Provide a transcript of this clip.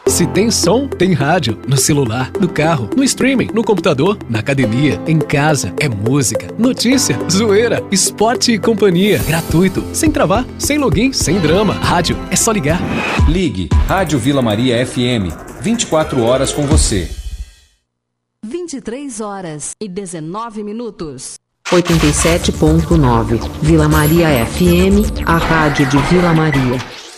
Se tem som, tem rádio. No celular, no carro, no streaming, no computador, na academia, em casa. É música, notícia, zoeira, esporte e companhia. Gratuito, sem travar, sem login, sem drama. Rádio, é só ligar. Ligue Rádio Vila Maria FM. 24 horas com você. 23h19. 87.9 Vila Maria FM, a rádio de Vila Maria.